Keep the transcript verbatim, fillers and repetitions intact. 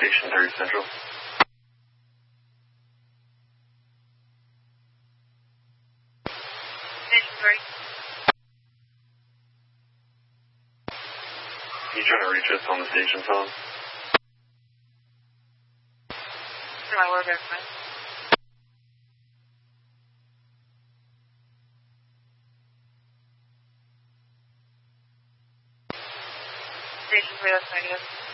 Station three Central. Station three. You trying to reach us on the station phone? To my work estimate. Station three, that's negative.